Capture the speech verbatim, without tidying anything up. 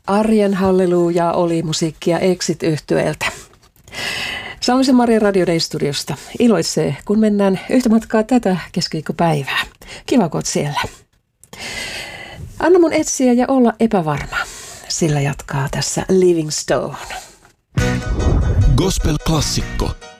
Arjen halleluja oli musiikkia Exit-yhtyeeltä. Salmisen Maria Radio Day-studiosta iloitsee, kun mennään yhtä matkaa tätä keskiviikkopäivää. Kiva, kun oot siellä. Anna mun etsiä ja olla epävarma. Sillä jatkaa tässä Living Stone. Gospel-klassikko.